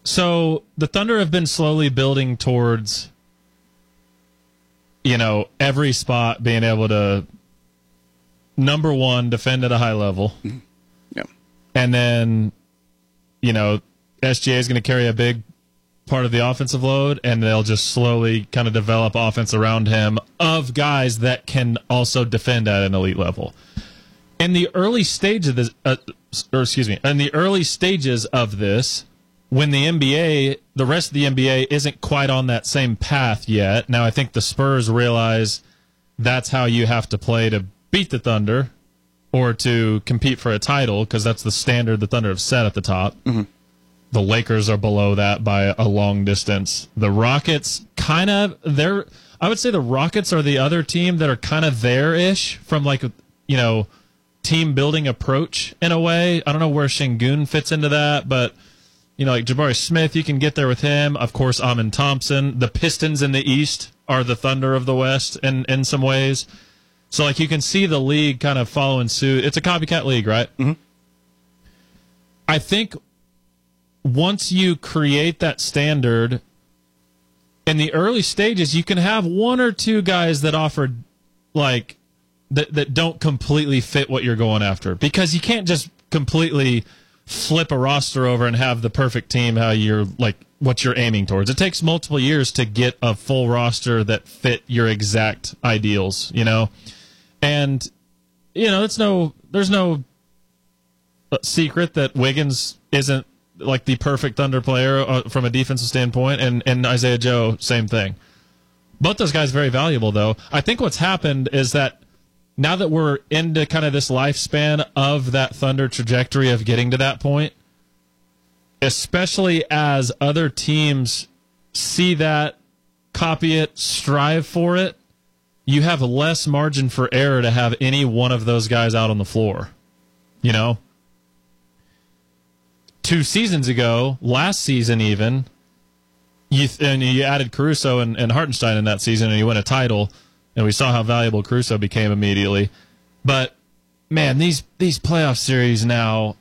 So the Thunder have been slowly building towards, every spot being able to, number one, defend at a high level. Mm-hmm. Yeah. And then, SGA is going to carry a big part of the offensive load, and they'll just slowly kind of develop offense around him of guys that can also defend at an elite level. In the early stage of this, in the early stages of this, when the rest of the NBA isn't quite on that same path yet. Now, I think the Spurs realize that's how you have to play to beat the Thunder or to compete for a title, because that's the standard the Thunder have set at the top. Mm-hmm. The Lakers are below that by a long distance. The Rockets I would say the Rockets are the other team that are kind of there-ish from team building approach in a way. I don't know where Şengün fits into that, but like Jabari Smith, you can get there with him. Of course, Amin Thompson. The Pistons in the East are the Thunder of the West in some ways. So you can see the league kind of following suit. It's a copycat league, right? Mm-hmm. I think once you create that standard, in the early stages, you can have one or two guys that offer, that don't completely fit what you're going after. Because you can't just completely flip a roster over and have the perfect team how you're, what you're aiming towards. It takes multiple years to get a full roster that fit your exact ideals, And, there's no secret that Wiggins isn't the perfect Thunder player from a defensive standpoint, and Isaiah Joe, same thing. Both those guys very valuable, though. I think what's happened is that now that we're into kind of this lifespan of that Thunder trajectory of getting to that point, especially as other teams see that, copy it, strive for it, you have less margin for error to have any one of those guys out on the floor. 2 seasons ago, last season even, you added Caruso and Hartenstein in that season, and you win a title, and we saw how valuable Caruso became immediately. But, man, these playoff series now,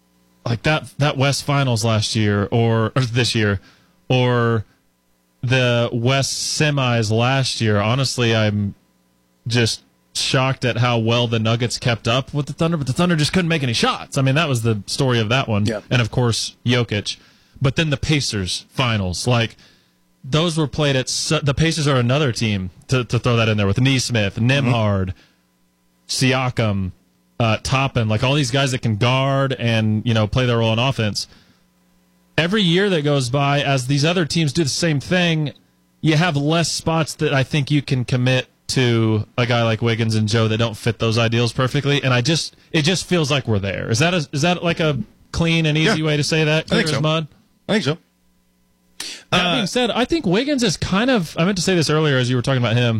that West Finals last year, or this year, or the West semis last year, honestly, I'm just shocked at how well the Nuggets kept up with the Thunder, but the Thunder just couldn't make any shots. I mean, that was the story of that one. Yeah. And, of course, Jokic. But then the Pacers finals, those were played at the Pacers are another team to throw that in there with Nesmith, Nembhard, Siakam, Toppin, all these guys that can guard and, play their role in offense. Every year that goes by, as these other teams do the same thing, you have less spots that I think you can commit to a guy like Wiggins and Joe that don't fit those ideals perfectly, and it just feels like we're there. Is that a clean and easy way to say that? Clear I think so. as mud? I think so. That being said, I think Wiggins is kind of, I meant to say this earlier as you were talking about him,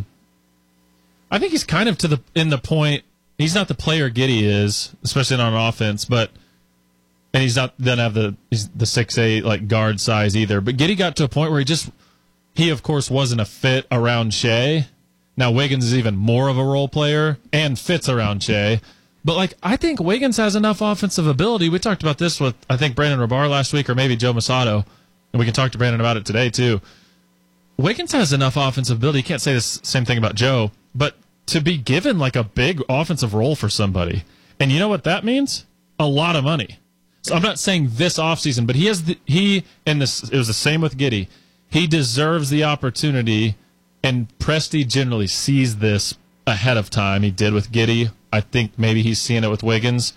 I think he's kind of in the point, he's not the player Giddey is, especially not on offense, and he's not, doesn't have the 6'8", guard size either, but Giddey got to a point where he of course wasn't a fit around Shea. Now Wiggins is even more of a role player and fits around Shea. But, I think Wiggins has enough offensive ability. We talked about this with, I think, Brandon Rabar last week or maybe Joe Masato, and we can talk to Brandon about it today, too. Wiggins has enough offensive ability. You can't say the same thing about Joe, but to be given, a big offensive role for somebody. And you know what that means? A lot of money. So I'm not saying this offseason, but it was the same with Giddey. He deserves the opportunity, and Presti generally sees this ahead of time. He did with Giddey. I think maybe he's seeing it with Wiggins.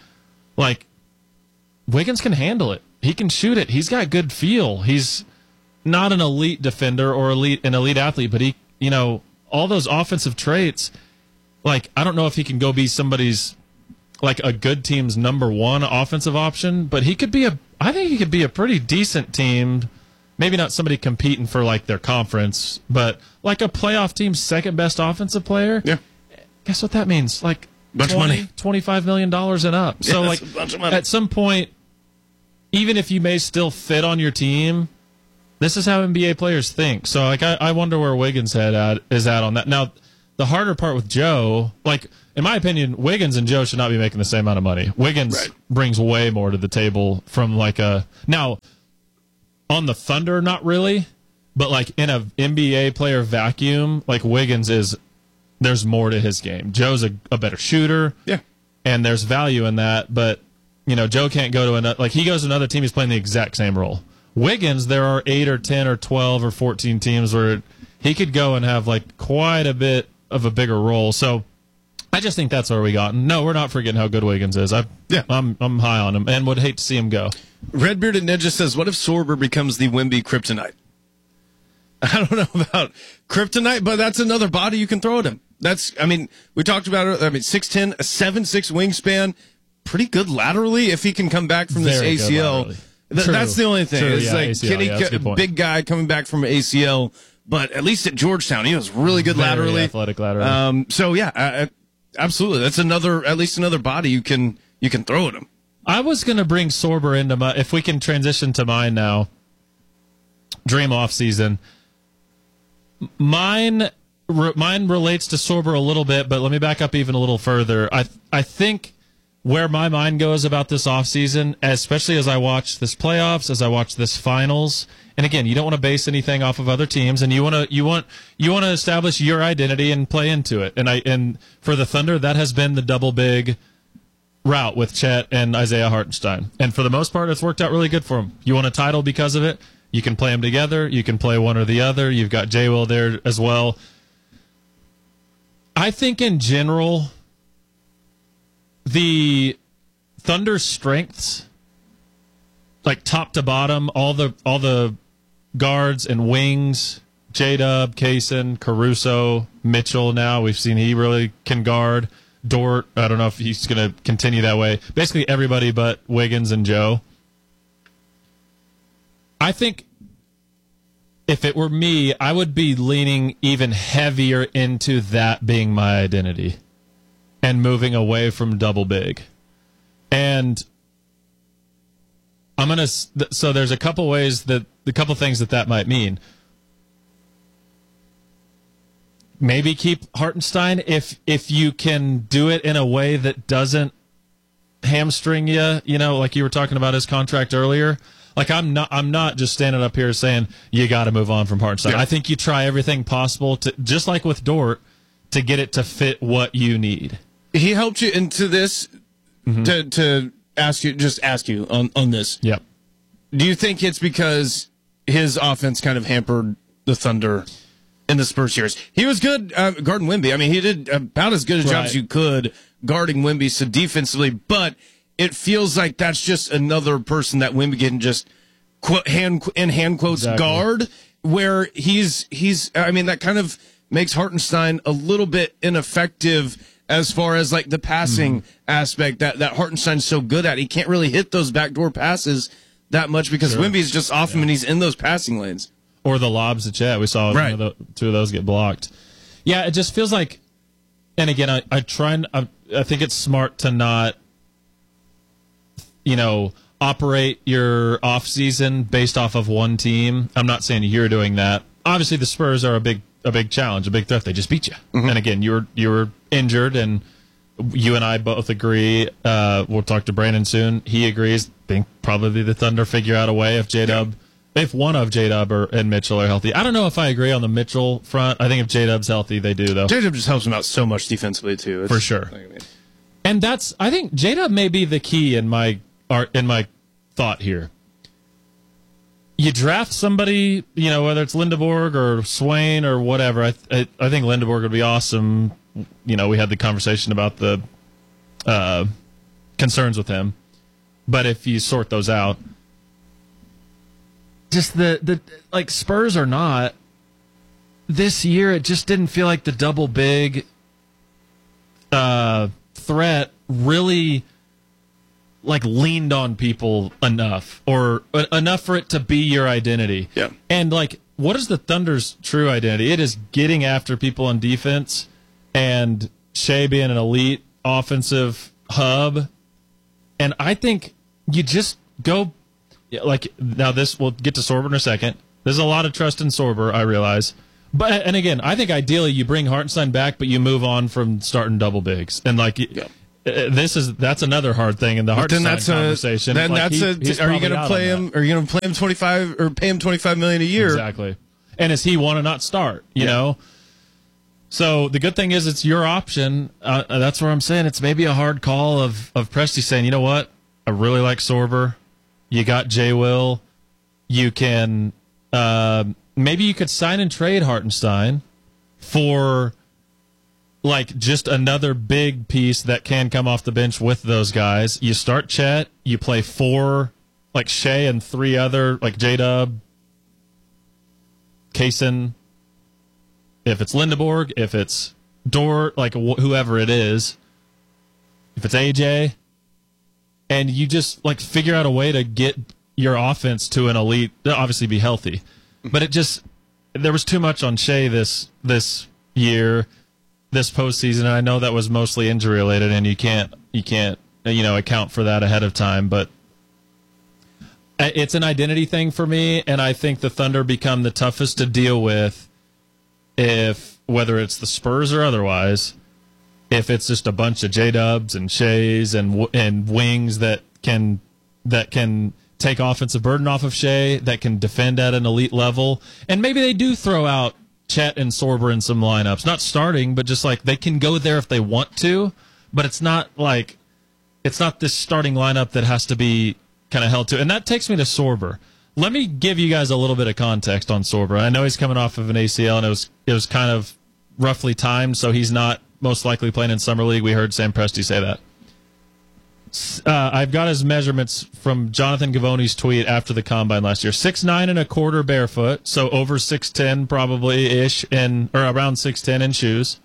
Wiggins can handle it. He can shoot it. He's got good feel. He's not an elite defender or an elite athlete, but he, all those offensive traits, I don't know if he can go be somebody's, a good team's number one offensive option, but I think he could be a pretty decent team. Maybe not somebody competing for, their conference, but, a playoff team's second best offensive player. Yeah. Guess what that means? Bunch of money. $25 million and up. Yeah, So, that's a bunch of money. At some point, even if you may still fit on your team, this is how NBA players think. So, I wonder where Wiggins' head is at on that. Now, the harder part with Joe, in my opinion, Wiggins and Joe should not be making the same amount of money. Wiggins brings way more to the table from Now, on the Thunder, not really, but like in a NBA player vacuum, like Wiggins there's more to his game. Joe's a better shooter. Yeah. And there's value in that, but Joe can't go to another, like he goes to another team, he's playing the exact same role. Wiggins, there are 8 or 10 or 12 or 14 teams where he could go and have like quite a bit of a bigger role. So I just think that's where we got. No, we're not forgetting how good Wiggins is. I'm high on him and would hate to see him go. Redbearded Ninja says, what if Sorber becomes the Wemby kryptonite? I don't know about kryptonite, but that's another body you can throw at him. We talked about it. 6'10", a 7'6" wingspan, pretty good laterally if he can come back from this ACL. That's the only thing. True, It's like ACL, big guy coming back from ACL, but at least at Georgetown, he was really good laterally. Athletic laterally. Absolutely. That's at least another body you can throw at him. I was going to bring Sorber into if we can transition to mine now, dream off season. Mine relates to Sorber a little bit, but let me back up even a little further. I think where my mind goes about this offseason, especially as I watch this playoffs, as I watch this finals, and again, you don't want to base anything off of other teams, and you want to establish your identity and play into it. And for the Thunder, that has been the double big route with Chet and Isaiah Hartenstein, and for the most part, it's worked out really good for them. You want a title because of it. You can play them together. You can play one or the other. You've got J. Will there as well. I think in general, the Thunder's strengths, like top to bottom, all the guards and wings, J-Dub, Kaysen, Caruso, Mitchell now, we've seen he really can guard. Dort, I don't know if he's going to continue that way. Basically everybody but Wiggins and Joe. I think if it were me, I would be leaning even heavier into that being my identity and moving away from double big. And so there's a couple things that might mean. Maybe keep Hartenstein if you can do it in a way that doesn't hamstring you, like you were talking about his contract earlier. Like I'm not just standing up here saying you got to move on from Hartenstein. Yeah. I think you try everything possible to, just like with Dort, to get it to fit what you need. He helped you into this to ask you on this. Yep. Do you think it's because his offense kind of hampered the Thunder in the Spurs years? He was good guarding Wemby. I mean, he did about as good a job as you could guarding Wemby, so defensively, but it feels like that's just another person that Wemby can just hand quotes guard, where he's that kind of makes Hartenstein a little bit ineffective as far as like the passing aspect that Hartenstein's so good at. He can't really hit those backdoor passes that much because Wemby's just off him and he's in those passing lanes. Or the lobs to Chet. We saw two of those get blocked. Yeah, it just feels like, and again, I think it's smart to not, operate your off season based off of one team. I'm not saying you're doing that. Obviously, the Spurs are a big challenge, a big threat. They just beat you. And again, you were injured, and you and I both agree. We'll talk to Brandon soon. He agrees. I think probably the Thunder figure out a way if one of J-Dub and Mitchell are healthy. I don't know if I agree on the Mitchell front. I think if J-Dub's healthy, they do, though. J-Dub just helps him out so much defensively, too. For sure. And I think J-Dub may be the key in my thought here. You draft somebody, whether it's Lindeborg or Swain or whatever. I think Lindeborg would be awesome. We had the conversation about the concerns with him. But if you sort those out, just the Spurs or not, this year it just didn't feel like the double big threat really leaned on people enough, or enough for it to be your identity. Yeah. And what is the Thunder's true identity? It is getting after people on defense and Shea being an elite offensive hub. And I think you just go now this, we'll get to Sorber in a second. There's a lot of trust in Sorber, I realize. And again, I think ideally you bring Hartenstein back, but you move on from starting double bigs. And that's another hard thing in the Hartenstein conversation. Then like are you going to play him? Are you going to play him 25 or pay him $25 million a year? Exactly. And does he want to not start? You know. So the good thing is it's your option. That's where I'm saying it's maybe a hard call of Presti saying, you know what, I really like Sorber. You got J. Will. You can maybe you could sign and trade Hartenstein for like just another big piece that can come off the bench with those guys. You start Chet, you play 4 like Shea and 3 other like J-Dub, Kaysen, if it's Lindeborg, if it's Dort, like whoever it is, if it's AJ, and you just like figure out a way to get your offense to an elite, obviously be healthy. But there was too much on Shea this year, this postseason, and I know that was mostly injury related, and you can't account for that ahead of time. But it's an identity thing for me, and I think the Thunder become the toughest to deal with whether it's the Spurs or otherwise, if it's just a bunch of J-Dubs and Sheas and wings that can take offensive burden off of Shea, that can defend at an elite level, and maybe they do throw out Chet and Sorber in some lineups, not starting, but just like they can go there if they want to, but it's not this starting lineup that has to be kind of held to. And that takes me to Sorber. Let me give you guys a little bit of context on Sorber. I know he's coming off of an ACL, and it was kind of roughly timed, so he's not most likely playing in Summer League. We heard Sam Presti say that. I've got his measurements from Jonathan Gavoni's tweet after the combine last year. 6'9.25" barefoot, so over 6'10" probably-ish, or around 6'10" in shoes.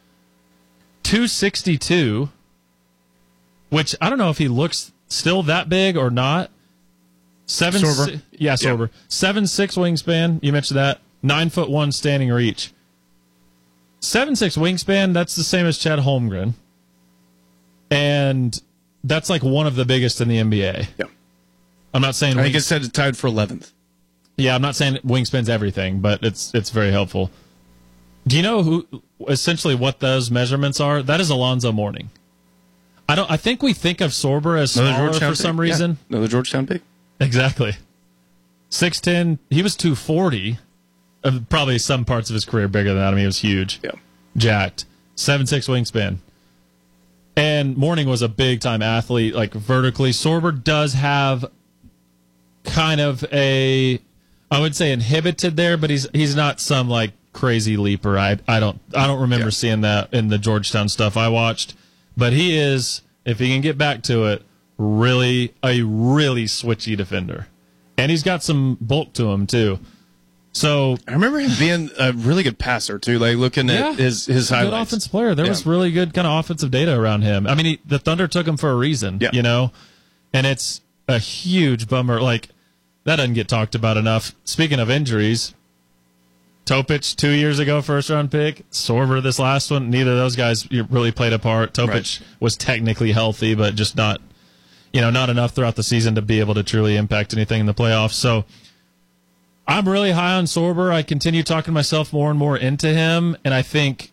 262, which I don't know if he looks still that big or not. Sorber. Sorber. 7'6" wingspan, you mentioned that. 9'1" standing reach. 7'6" wingspan, that's the same as Chad Holmgren. And that's like one of the biggest in the NBA. Yeah. I'm not saying... I think it said it tied for 11th. Yeah, I'm not saying wingspan's everything, but it's very helpful. Do you know essentially what those measurements are? That is Alonzo Mourning. I think we think of Sorber as smaller for some reason. Yeah. Another Georgetown pick. Exactly. 6'10". He was 240. Probably some parts of his career bigger than that. I mean, he was huge. Yeah. Jacked. 7'6" wingspan. And Mourning was a big-time athlete, like vertically. Sorber does have kind of I would say inhibited there, but he's not some like crazy leaper. I don't remember seeing that in the Georgetown stuff I watched. But he is, if he can get back to it, really switchy defender. And he's got some bulk to him too. So I remember him being a really good passer too. Like looking at his highlights. Good offensive player. There was really good kind of offensive data around him. I mean, the Thunder took him for a reason, you know, and it's a huge bummer. Like that doesn't get talked about enough. Speaking of injuries, Topic 2 years ago, first round pick. Sorber this last one. Neither of those guys really played a part. Topic was technically healthy, but just not enough throughout the season to be able to truly impact anything in the playoffs. So I'm really high on Sorber. I continue talking myself more and more into him, and I think,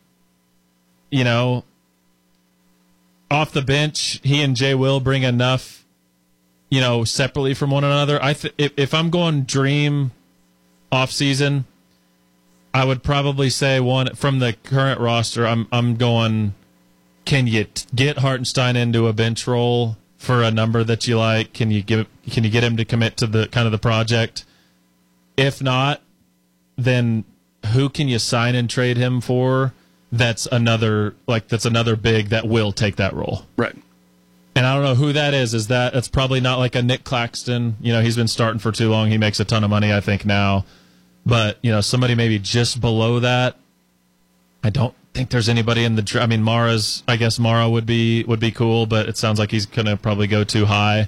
off the bench, he and Jay Will bring enough, separately from one another. If I'm going dream off season, I would probably say one from the current roster. I'm going. Can you get Hartenstein into a bench role for a number that you like? Can you get him to commit to the kind of the project? If not, then who can you sign and trade him for? That's another big that will take that role. Right. And I don't know who that is. That's probably not like a Nick Claxton. He's been starting for too long. He makes a ton of money, I think, now. But, somebody maybe just below that. I don't think there's anybody in the... I mean, I guess Mara would be cool, but it sounds like he's going to probably go too high.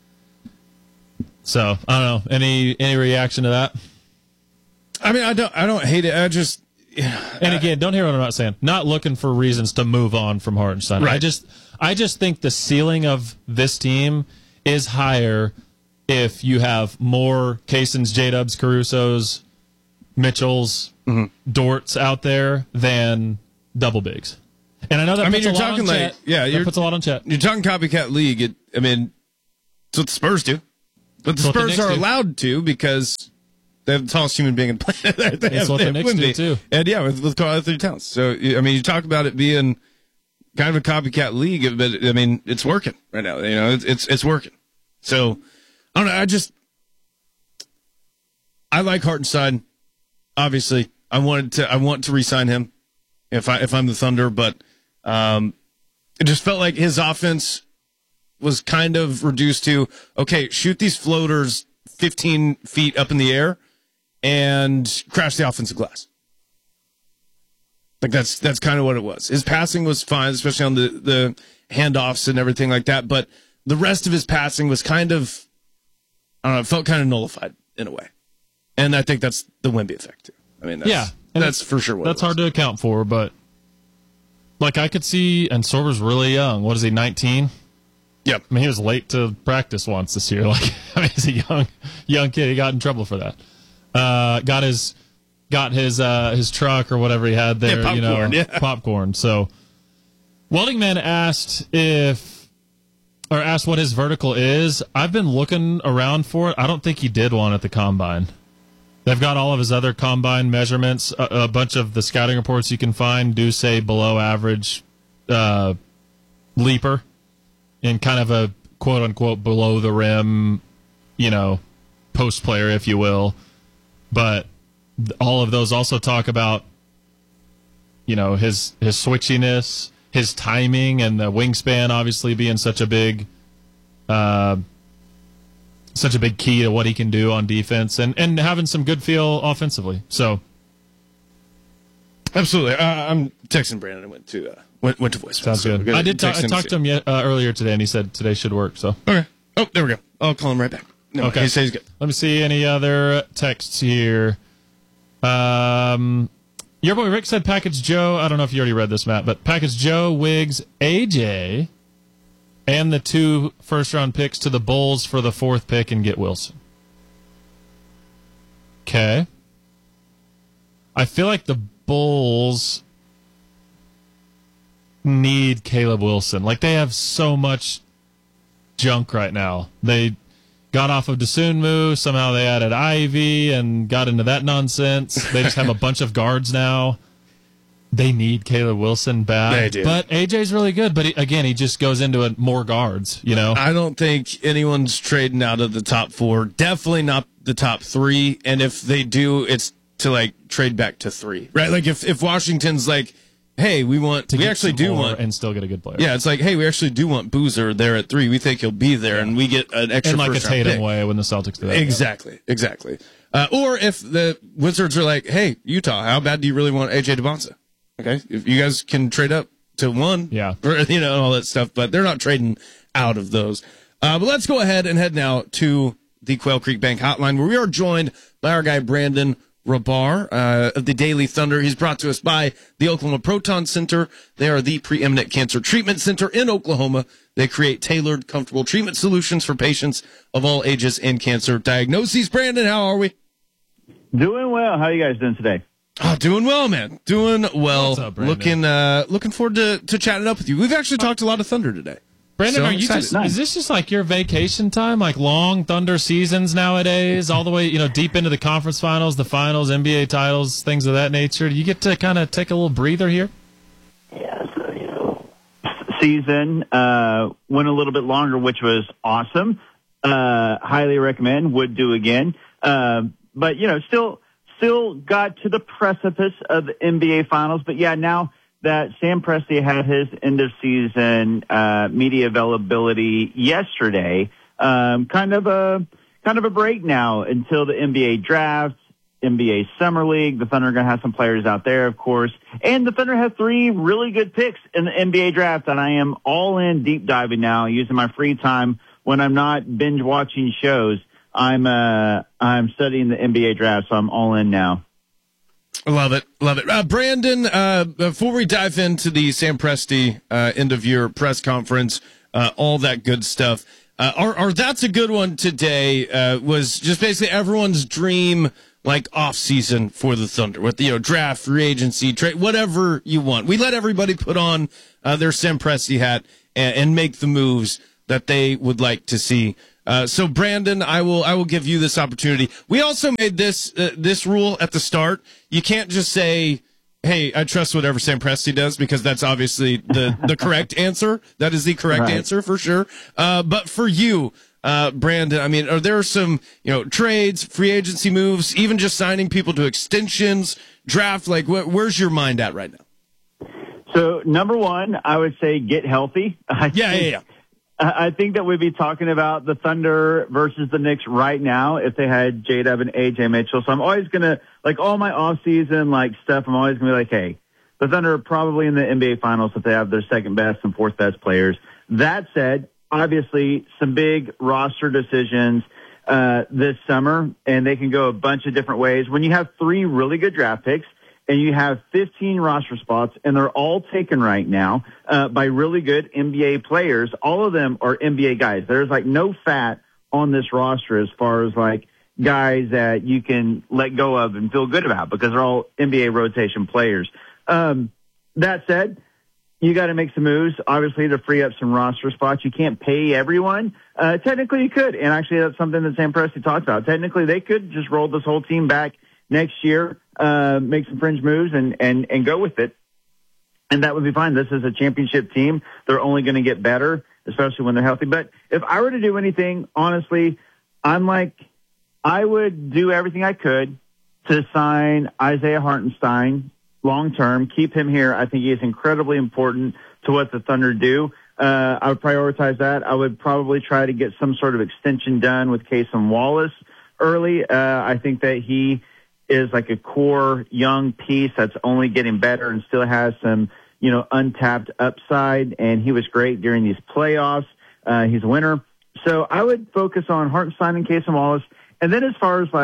So, I don't know. Any reaction to that? I mean, I don't hate it. I just... And again, don't hear what I'm not saying. Not looking for reasons to move on from Hartenstein. Right. I just think the ceiling of this team is higher if you have more Kaysens, J-Dubs, Carusos, Mitchells, Dorts out there than double bigs. And I know that. I mean, you're talking like, that puts a lot on Chet. You're talking copycat league. It's what the Spurs do, but the Spurs are allowed to because they have the tallest human being in the planet. That's what the Knicks do too. And yeah, with Karl Anthony Towns. So I mean, you talk about it being kind of a copycat league, but I mean, it's working right now. You know, it's working. So I don't know. I like Hartenstein. Obviously, I want to re-sign him if I'm the Thunder, but it just felt like his offense was kind of reduced to, okay, shoot these floaters 15 feet up in the air and crash the offensive glass. Like that's kind of what it was. His passing was fine, especially on the handoffs and everything like that, but the rest of his passing was kind of, I don't know, it felt kind of nullified in a way. And I think that's the Wemby effect too. I mean, that's for sure. That's hard to account for, but like I could see, and Sorber's really young. What is he, 19? Yep. I mean, he was late to practice once this year. Like, I mean, he's a young kid. He got in trouble for that. Got his truck or whatever he had there. Popcorn, popcorn. So, Welding Man asked what his vertical is. I've been looking around for it. I don't think he did one at the combine. They've got all of his other combine measurements. A bunch of the scouting reports you can find do say below average leaper and kind of a quote unquote below the rim, post player, if you will. But all of those also talk about, his switchiness, his timing, and the wingspan obviously being such a big key to what he can do on defense and having some good feel offensively. So, absolutely. I'm texting Brandon and went to voicemail. Sounds good. I talked to him earlier today, and he said today should work. So okay. Oh, there we go. I'll call him right back. No, okay. He says he's good. Let me see any other texts here. Your boy Rick said package Joe. I don't know if you already read this, Matt, but package Joe, Wiggs, AJ, and the 2 first-round picks to the Bulls for the 4th pick and get Wilson. Okay. I feel like the Bulls need Caleb Wilson. Like, they have so much junk right now. They got off of Dosunmu. Somehow they added Ivy and got into that nonsense. They just have a bunch of guards now. They need Caleb Wilson back. They do. But AJ's really good. But he just goes into it more guards, I don't think anyone's trading out of the top 4. Definitely not the top 3. And if they do, it's to trade back to 3. Right? Like if Washington's like, hey, we actually do want, and still get a good player. Yeah, it's like, hey, we actually do want Boozer there at 3. We think he'll be there, and we get an extra in like a Tatum pick. way when the Celtics do that. Exactly. Or if the Wizards are like, hey, Utah, how bad do you really want AJ DeBonsa? Okay, if you guys can trade up to 1, or, all that stuff, but they're not trading out of those. But let's go ahead and head now to the Quail Creek Bank Hotline, where we are joined by our guy Brandon Rabar of the Daily Thunder. He's brought to us by the Oklahoma Proton Center. They are the preeminent cancer treatment center in Oklahoma. They create tailored, comfortable treatment solutions for patients of all ages and cancer diagnoses. Brandon, how are we? Doing well. How are you guys doing today? Oh, doing well, man. Doing well. What's up, Brandon? Looking forward to chatting up with you. We've actually talked a lot of Thunder today. Brandon, So are you excited. is this just like your vacation time? Like long Thunder seasons nowadays, all the way, deep into the conference finals, the finals, NBA titles, things of that nature. Do you get to kind of take a little breather here? Yeah, so, season went a little bit longer, which was awesome. Highly recommend, would do again. But, still got to the precipice of the NBA finals. But yeah, now that Sam Presti had his end of season media availability yesterday, kind of a break now until the NBA draft, NBA Summer League. The Thunder are going to have some players out there, of course. And the Thunder have 3 really good picks in the NBA draft, and I am all in deep diving now, using my free time when I'm not binge watching shows. I'm studying the NBA draft, so I'm all in now. Love it. Brandon, before we dive into the Sam Presti end of year press conference, all that good stuff, that's a good one today, was just basically everyone's dream like off season for the Thunder with draft, free agency, trade, whatever you want. We let everybody put on their Sam Presti hat and make the moves that they would like to see. So Brandon, I will give you this opportunity. We also made this rule at the start. You can't just say, hey, I trust whatever Sam Presti does, because that's obviously the correct answer. That is the correct answer for sure. But for you, Brandon, I mean, are there some, trades, free agency moves, even just signing people to extensions, draft? Like, where's your mind at right now? So, number one, I would say get healthy. Yeah. I think that we'd be talking about the Thunder versus the Knicks right now if they had J-Dub and AJ Mitchell. So I'm always going to, like all my off-season stuff, I'm always going to be like, hey, the Thunder are probably in the NBA Finals if they have their second best and fourth best players. That said, obviously some big roster decisions this summer, and they can go a bunch of different ways. When you have 3 really good draft picks, and you have 15 roster spots, and they're all taken right now by really good NBA players. All of them are NBA guys. There's no fat on this roster as far as guys that you can let go of and feel good about, because they're all NBA rotation players. That said, you got to make some moves, obviously, to free up some roster spots. You can't pay everyone. Technically, you could, and actually that's something that Sam Presti talked about. Technically, they could just roll this whole team back next year, make some fringe moves and go with it. And that would be fine. This is a championship team. They're only going to get better, especially when they're healthy. But if I were to do anything, honestly, I would do everything I could to sign Isaiah Hartenstein long-term, keep him here. I think he is incredibly important to what the Thunder do. I would prioritize that. I would probably try to get some sort of extension done with Cason Wallace early. I think that he is a core young piece that's only getting better and still has some, untapped upside. And he was great during these playoffs. He's a winner. So I would focus on Hartenstein and Cason Wallace. And then as far as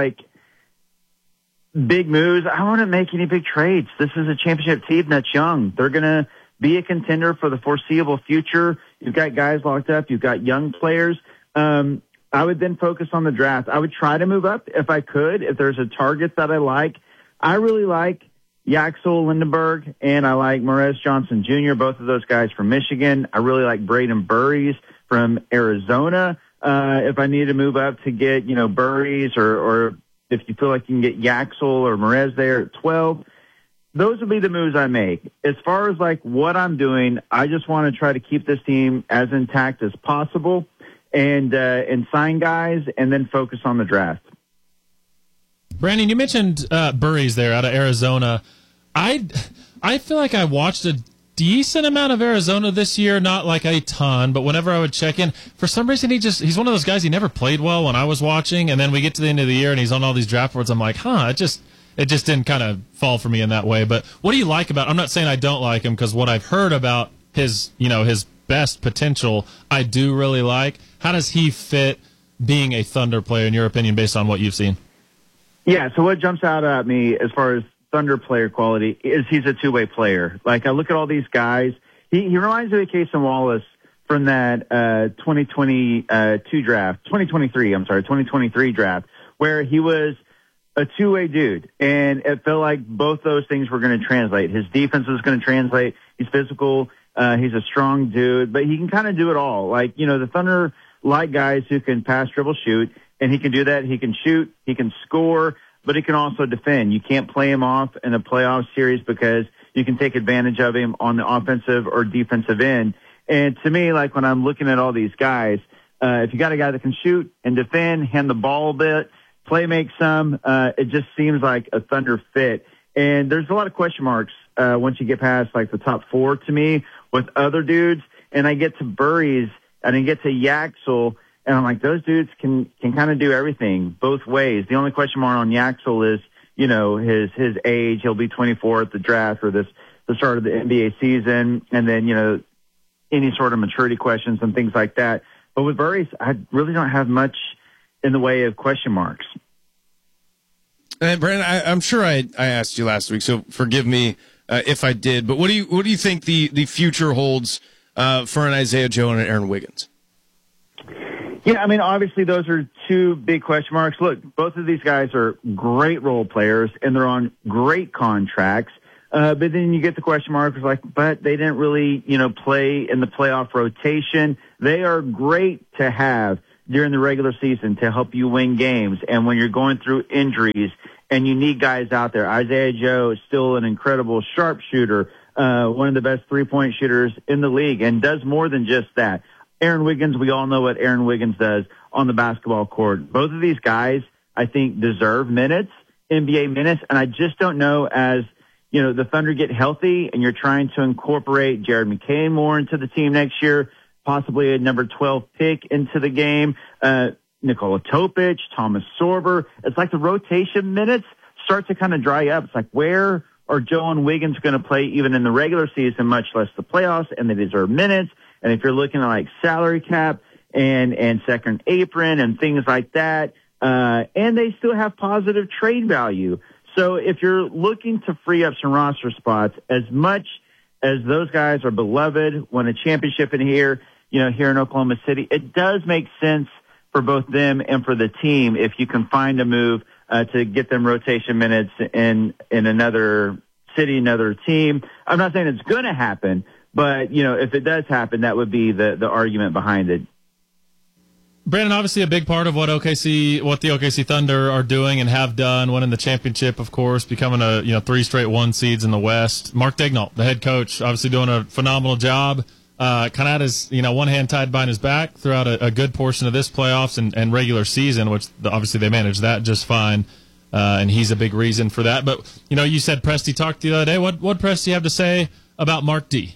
big moves, I wouldn't make any big trades. This is a championship team that's young. They're going to be a contender for the foreseeable future. You've got guys locked up. You've got young players. I would then focus on the draft. I would try to move up if I could, if there's a target that I like. I really like Yaxel Lindenberg, and I like Morez Johnson Jr., both of those guys from Michigan. I really like Braden Burries from Arizona. If I need to move up to get, Burries, or if you feel like you can get Yaxel or Morez there at 12, those would be the moves I make. As far as what I'm doing, I just want to try to keep this team as intact as possible. And sign guys, and then focus on the draft. Brandon, you mentioned Burries there out of Arizona. I feel like I watched a decent amount of Arizona this year, not a ton, but whenever I would check in, for some reason he's one of those guys, he never played well when I was watching, and then we get to the end of the year and he's on all these draft boards. I'm like, it just didn't kind of fall for me in that way. But what do you like about? I'm not saying I don't like him, because what I've heard about his best potential, I do really like. How does he fit being a Thunder player, in your opinion, based on what you've seen? Yeah, so what jumps out at me as far as Thunder player quality is he's a two-way player. I look at all these guys. He reminds me of Cason Wallace from that 2023 draft, where he was a two-way dude, and it felt like both those things were going to translate. His defense was going to translate. He's physical. He's a strong dude, but he can kind of do it all. The Thunder like guys who can pass, dribble, shoot, and he can do that. He can shoot, he can score, but he can also defend. You can't play him off in a playoff series because you can take advantage of him on the offensive or defensive end. And to me, when I'm looking at all these guys, if you got a guy that can shoot and defend, hand the ball a bit, play make some, it just seems like a Thunder fit. And there's a lot of question marks once you get past the top 4 to me with other dudes. And I get to Burries and I get to Yaxel, and I'm like, those dudes can kind of do everything both ways. The only question mark on Yaxel is, his age. He'll be 24 at the draft or the start of the NBA season. And then, any sort of maturity questions and things like that. But with Burries, I really don't have much in the way of question marks. And Brandon, I'm sure I asked you last week, so forgive me if I did. But what do you think the future holds for an Isaiah Joe and an Aaron Wiggins? Yeah, I mean, obviously those are two big question marks. Look, both of these guys are great role players, and they're on great contracts. But then you get the question mark, it's like, but they didn't really, play in the playoff rotation. They are great to have during the regular season to help you win games. And when you're going through injuries and you need guys out there, Isaiah Joe is still an incredible sharpshooter, one of the best three-point shooters in the league, and does more than just that. Aaron Wiggins, we all know what Aaron Wiggins does on the basketball court. Both of these guys, I think, deserve minutes, NBA minutes, and I just don't know as the Thunder get healthy and you're trying to incorporate Jared McCain more into the team next year, possibly a number 12 pick into the game, Nikola Topic, Thomas Sorber. It's like the rotation minutes start to kind of dry up. It's like, where are Joe and Wiggins going to play even in the regular season, much less the playoffs, and they deserve minutes. And if you're looking at like salary cap and second apron and things like that, and they still have positive trade value. So if you're looking to free up some roster spots, as much as those guys are beloved, won a championship in here, here in Oklahoma City, it does make sense for both them and for the team if you can find a move to get them rotation minutes in another city, another team. I'm not saying it's going to happen, but if it does happen, that would be the argument behind it. Brandon, obviously a big part of what the OKC Thunder are doing and have done, winning the championship, of course, becoming a 3 straight 1 seeds in the West. Mark Daigneault, the head coach, obviously doing a phenomenal job. Kind of had his one hand tied behind his back throughout a good portion of this playoffs and regular season, which obviously they managed that just fine. And he's a big reason for that. But you said Presti talked to you the other day. What Presti have to say about Mark D?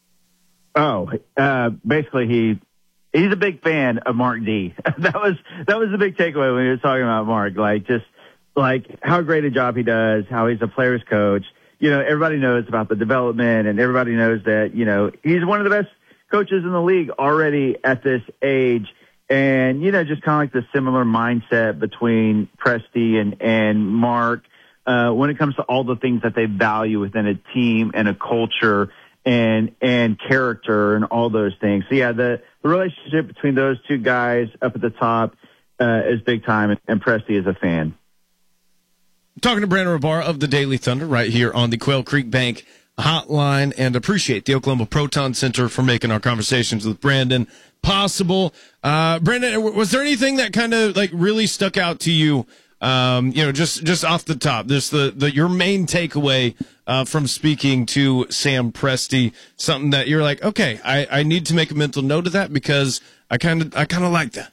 Oh, basically he's a big fan of Mark D. That was the big takeaway when we were talking about Mark. Just how great a job he does, how he's a player's coach. Everybody knows about the development, and everybody knows that, he's one of the best coaches in the league already at this age. And, just kind of like the similar mindset between Presti and Mark, when it comes to all the things that they value within a team and a culture and character and all those things. So yeah, the relationship between those two guys up at the top, is big time, and Presti is a fan. Talking to Brandon Rabar of the Daily Thunder right here on the Quail Creek Bank hotline, and appreciate the Oklahoma Proton Center for making our conversations with Brandon possible. Brandon, was there anything that kind of really stuck out to you? Just off the top, just your main takeaway, from speaking to Sam Presti, something that you're like, okay, I need to make a mental note of that because I kind of like that.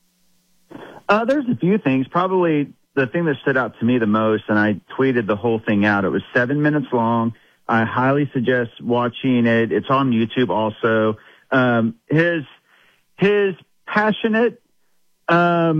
There's a few things. Probably the thing that stood out to me the most, and I tweeted the whole thing out. It was 7 minutes long. I highly suggest watching it. It's on YouTube also. His passionate, I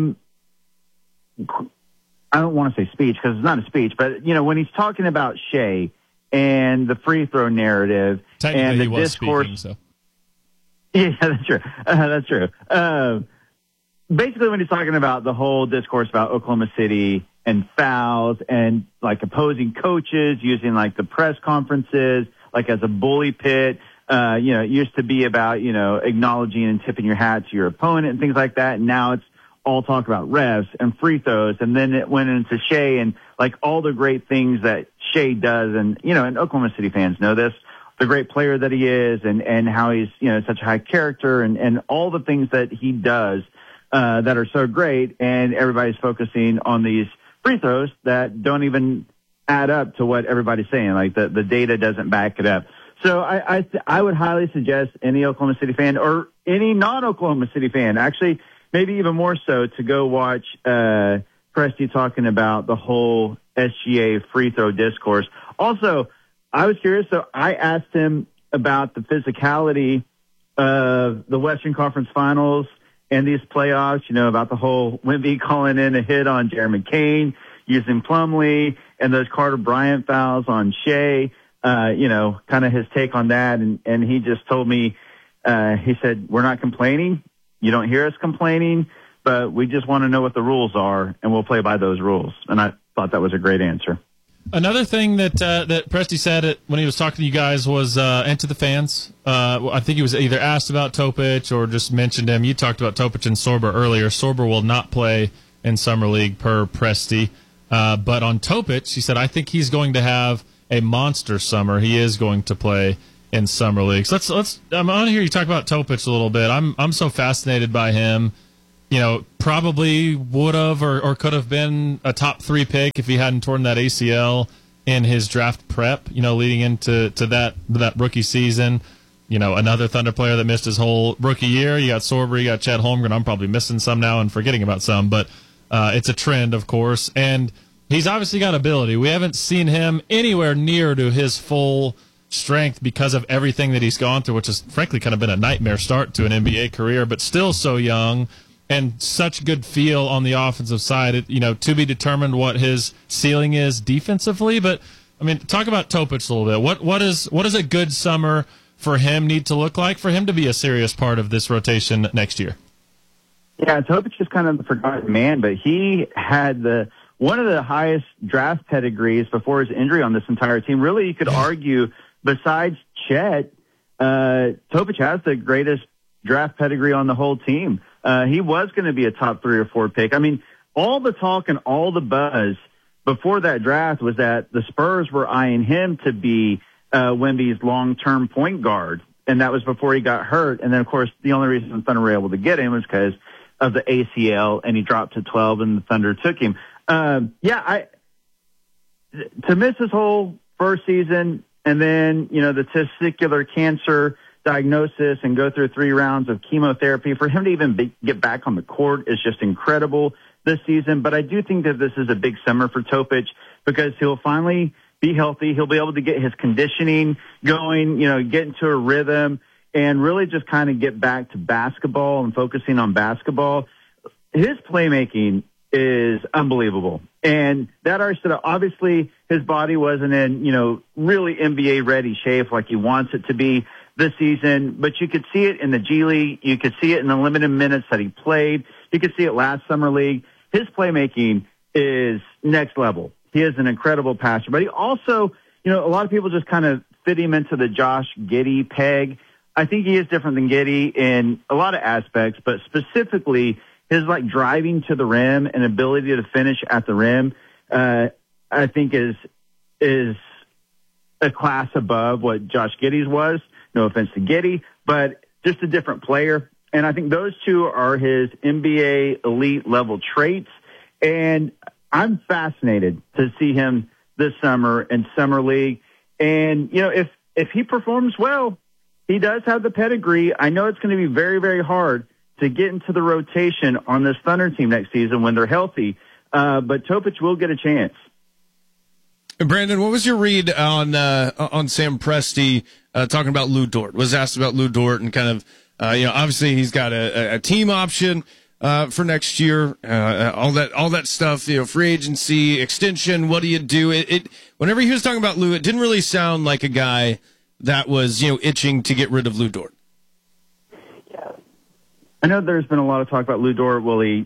don't want to say speech because it's not a speech, but when he's talking about Shea and the free throw narrative and the discourse. Speaking, so. Yeah, that's true. That's true. Basically, when he's talking about the whole discourse about Oklahoma City and fouls and opposing coaches using the press conferences as a bully pit. It used to be about, acknowledging and tipping your hat to your opponent and things like that. And now it's all talk about refs and free throws. And then it went into Shea and all the great things that Shea does. And, and Oklahoma City fans know this, the great player that he is and how he's, such a high character and all the things that he does, that are so great. And everybody's focusing on these free throws that don't even add up to what everybody's saying. The data doesn't back it up. So I would highly suggest any Oklahoma City fan or any non-Oklahoma City fan, actually maybe even more so, to go watch Presti talking about the whole SGA free throw discourse. Also, I was curious, so I asked him about the physicality of the Western Conference Finals and these playoffs, about the whole Wemby calling in a hit on Jared McCain, using Plumlee, and those Carter Bryant fouls on Shea. Kind of his take on that. And he just told me, he said, we're not complaining. You don't hear us complaining, but we just want to know what the rules are, and we'll play by those rules. And I thought that was a great answer. Another thing that Presti said when he was talking to you guys was, and to the fans, I think he was either asked about Topic or just mentioned him. You talked about Topic and Sorber earlier. Sorber will not play in Summer League per Presti. But on Topic, he said, I think he's going to have a monster summer. He is going to play in Summer League. So let's I want to hear you talk about Topic a little bit. I'm so fascinated by him. You know, probably would have or could have been a top 3 pick if he hadn't torn that ACL in his draft prep, you know, leading into that rookie season. You know, another Thunder player that missed his whole rookie year. You got Sorber, you got Chet Holmgren. I'm probably missing some now and forgetting about some, but it's a trend, of course. And he's obviously got ability. We haven't seen him anywhere near to his full strength because of everything that he's gone through, which has frankly kind of been a nightmare start to an NBA career, but still so young. And such good feel on the offensive side, you know, to be determined what his ceiling is defensively. But I mean, talk about Topic a little bit. What does a good summer for him need to look like for him to be a serious part of this rotation next year? Yeah, Topic is kind of the forgotten man, but he had one of the highest draft pedigrees before his injury on this entire team. Really, you could argue, besides Chet, Topic has the greatest draft pedigree on the whole team. He was going to be a top 3 or 4 pick. I mean, all the talk and all the buzz before that draft was that the Spurs were eyeing him to be Wemby's long-term point guard, and that was before he got hurt. And then, of course, the only reason the Thunder were able to get him was because of the ACL, and he dropped to 12, and the Thunder took him. To miss his whole first season, and then, you know, the testicular cancer diagnosis and go through 3 rounds of chemotherapy, for him to even get back on the court is just incredible this season. But I do think that this is a big summer for Topic because he'll finally be healthy. He'll be able to get his conditioning going, you know, get into a rhythm and really just kind of get back to basketball and focusing on basketball. His playmaking is unbelievable. And that obviously his body wasn't in, you know, really NBA ready shape like he wants it to be this season, but you could see it in the G League. You could see it in the limited minutes that he played. You could see it last summer league. His playmaking is next level. He is an incredible passer, but he also, you know, a lot of people just kind of fit him into the Josh Giddey peg. I think he is different than Giddey in a lot of aspects, but specifically his like driving to the rim and ability to finish at the rim, I think is a class above what Josh Giddey's was. No offense to Giddey, but just a different player. And I think those two are his NBA elite level traits. And I'm fascinated to see him this summer in Summer League. And, you know, if he performs well, he does have the pedigree. I know it's going to be very, very hard to get into the rotation on this Thunder team next season when they're healthy. But Topic will get a chance. Brandon, what was your read on Sam Presti talking about Lou Dort? Was asked about Lou Dort and kind of, you know, obviously he's got a team option for next year, all that stuff, you know, free agency, extension. What do you do? Whenever he was talking about Lou, it didn't really sound like a guy that was, you know, itching to get rid of Lou Dort. Yeah, I know there's been a lot of talk about Lou Dort. Will he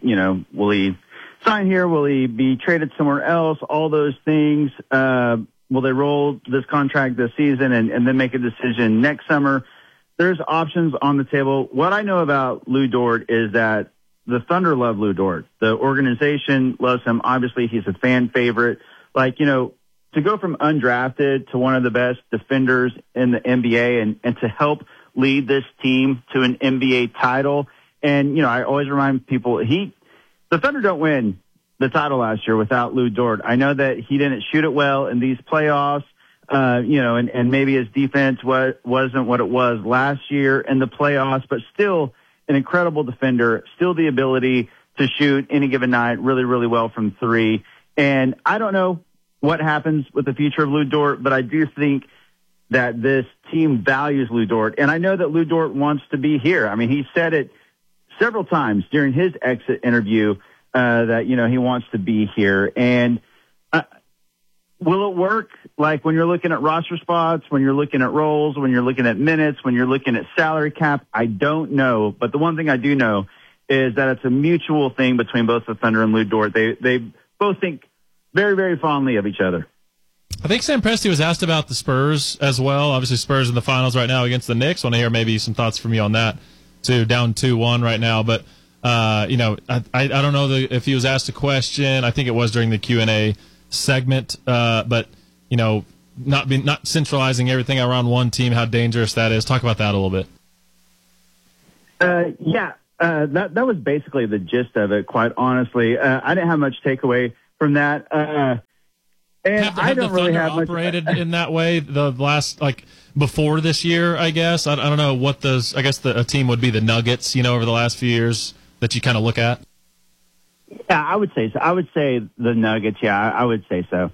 sign here? Will he be traded somewhere else? All those things. Will they roll this contract this season and then make a decision next summer? There's options on the table. What I know about Lou Dort is that the Thunder love Lou Dort. The organization loves him. Obviously, he's a fan favorite. Like, you know, to go from undrafted to one of the best defenders in the NBA and to help lead this team to an NBA title. And, you know, I always remind people, the Thunder don't win the title last year without Lou Dort. I know that he didn't shoot it well in these playoffs, you know, and maybe his defense wasn't what it was last year in the playoffs, but still an incredible defender, still the ability to shoot any given night really, really well from 3. And I don't know what happens with the future of Lou Dort, but I do think that this team values Lou Dort. And I know that Lou Dort wants to be here. I mean, he said it several times during his exit interview that, you know, he wants to be here. And will it work? Like when you're looking at roster spots, when you're looking at roles, when you're looking at minutes, when you're looking at salary cap, I don't know. But the one thing I do know is that it's a mutual thing between both the Thunder and Lou Dort. They both think very, very fondly of each other. I think Sam Presti was asked about the Spurs as well. Obviously, Spurs in the finals right now against the Knicks. Want to hear maybe some thoughts from you on that, too. Down 2-1 right now. But, I don't know if he was asked a question. I think it was during the Q&A segment. But, not centralizing everything around one team, how dangerous that is. Talk about that a little bit. That was basically the gist of it, quite honestly. I didn't have much takeaway from that. And I don't really have much operated in that way the last, before this year, I guess. I don't know what I guess a team would be the Nuggets, over the last few years that you kind of look at. Yeah, I would say so. I would say the Nuggets. Yeah, I would say so.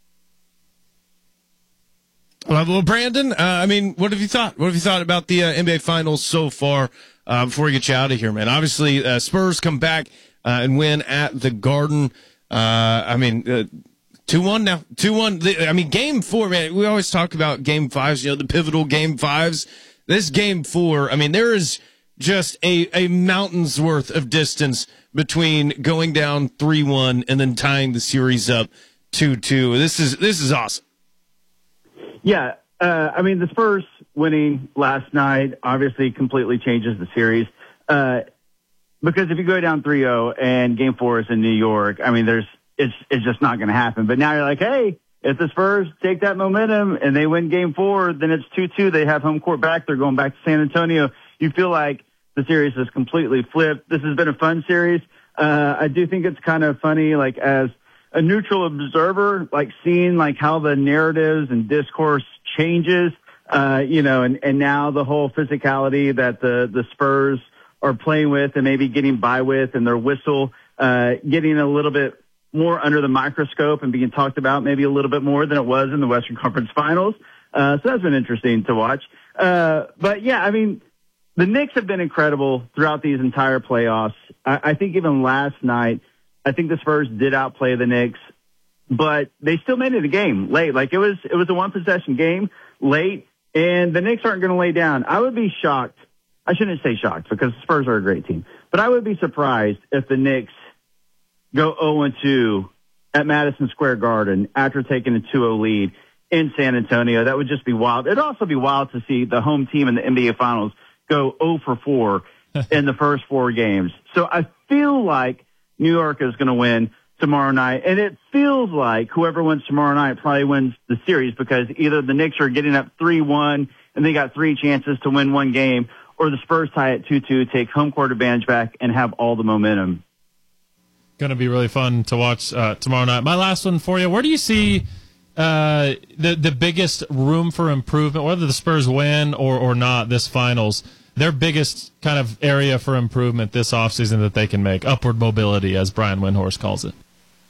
Well, Brandon, what have you thought? What have you thought about the NBA Finals so far? Before we get you out of here, man. Obviously, Spurs come back and win at the Garden. 2-1 now. 2-1. Game 4, man. We always talk about Game 5s, the pivotal Game 5s. This Game 4, there is just a mountain's worth of distance between going down 3-1 and then tying the series up 2-2. This is awesome. Yeah. The Spurs winning last night obviously completely changes the series. Because if you go down 3-0 and Game 4 is in New York, it's just not going to happen. But now you're like, hey, if the Spurs take that momentum and they win Game 4, then it's 2-2. They have home court back. They're going back to San Antonio. You feel like the series is completely flipped. This has been a fun series. I do think it's kind of funny, as a neutral observer, seeing how the narratives and discourse changes, and now the whole physicality that the Spurs are playing with and maybe getting by with, and their whistle getting a little bit more under the microscope and being talked about maybe a little bit more than it was in the Western Conference Finals. So that's been interesting to watch. But yeah, the Knicks have been incredible throughout these entire playoffs. I think even last night, I think the Spurs did outplay the Knicks, but they still made it a game late. It was a one-possession game late, and the Knicks aren't going to lay down. I would be shocked. I shouldn't say shocked because the Spurs are a great team, but I would be surprised if the Knicks go 0-2 at Madison Square Garden after taking a 2-0 lead in San Antonio. That would just be wild. It'd also be wild to see the home team in the NBA Finals go 0-4 in the first 4 games. So I feel like New York is going to win tomorrow night, and it feels like whoever wins tomorrow night probably wins the series because either the Knicks are getting up 3-1 and they got 3 chances to win 1 game, or the Spurs tie at 2-2, take home court advantage back, and have all the momentum. Going to be really fun to watch tomorrow night. My last one for you. Where do you see the biggest room for improvement, whether the Spurs win or not this finals, their biggest kind of area for improvement this offseason that they can make? Upward mobility, as Brian Windhorst calls it.